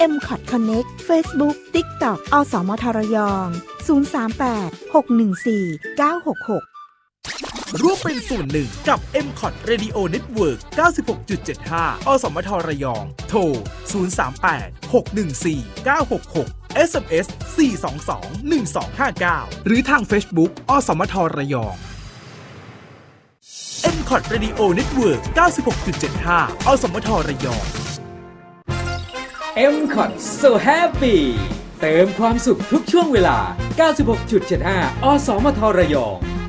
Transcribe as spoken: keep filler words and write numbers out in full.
เอ็ม ซี โอ ที Connect Facebook TikTok อสมทระยองศูนย์ สาม แปด หก หนึ่ง สี่ เก้า หก หกร่วมเป็นส่วนหนึ่งกับ เอ็ม ซี โอ ที Radio Network เก้าสิบหกจุดเจ็ดห้า อสมทระยองโทรศูนย์ สาม แปด หก หนึ่ง สี่ เก้า หก หก เอส เอ็ม เอส สี่ สอง สอง หนึ่ง สอง ห้า เก้า หรือทาง Facebook อสมทระยอง เอ็ม ซี โอ ที Radio Network เก้าสิบหกจุดเจ็ดห้า อสมทระยองเอ็ม ซี โอ ที So Happy เติมความสุขทุกช่วงเวลา เก้าสิบหกจุดเจ็ดห้า อสมทระยอง